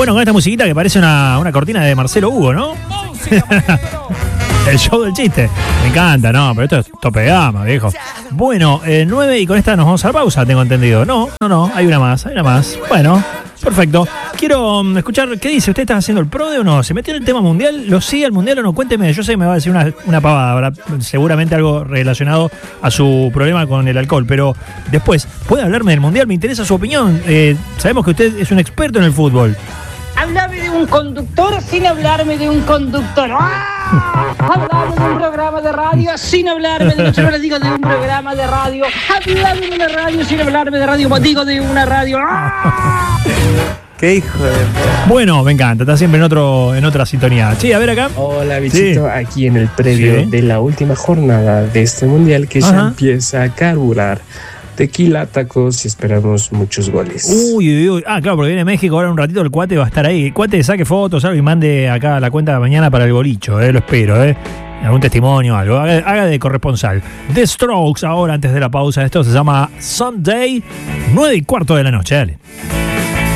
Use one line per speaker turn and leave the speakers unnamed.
Bueno, con esta musiquita que parece una cortina de Marcelo Hugo, ¿no? El show del chiste. Me encanta, no, pero esto es tope de gama, viejo. Bueno, 9 y con esta nos vamos a la pausa, tengo entendido. No, hay una más. Bueno, perfecto. Quiero escuchar, ¿qué dice? ¿Usted está haciendo el PRODE o no? ¿Se metió en el tema mundial? ¿Lo sigue el mundial o no? Cuénteme, yo sé que me va a decir una pavada, ¿verdad? Seguramente algo relacionado a su problema con el alcohol, pero después, ¿puede hablarme del mundial? Me interesa su opinión. Sabemos que usted es un experto en el fútbol.
Háblame de un conductor sin hablarme de un conductor. ¡Ah! Háblame de un programa de radio sin hablarme de... Yo no le digo de un programa de radio. Háblame de una radio sin hablarme de radio. Digo de una radio. ¡Ah!
¡Qué hijo de...
Bueno, me encanta, está siempre en otra sintonía. Sí, a ver acá.
Hola, bichito,
Sí.
aquí en el previo
Sí.
de la última jornada de este mundial que ya empieza a carburar. Tequila, tacos y esperamos muchos goles.
Uy. Ah, claro, porque viene México ahora un ratito, el cuate va a estar ahí. El cuate saque fotos, algo y mande acá a la cuenta de mañana para el bolicho, lo espero, algún testimonio, algo. Haga de corresponsal. The Strokes ahora antes de la pausa. Esto se llama Sunday, 9:15 de la noche, dale.